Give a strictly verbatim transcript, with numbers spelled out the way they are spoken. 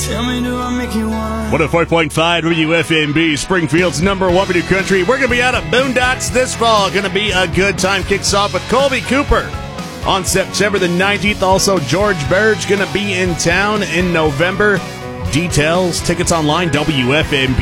Tell me, do I make you wanna? one oh four point five W F M B, Springfield's number one for New Country. We're going to be out at Boondocks this fall. Going to be a good time. Kicks off with Colby Cooper on September the nineteenth. Also, George Burge going to be in town in November. Details, tickets online, W F M B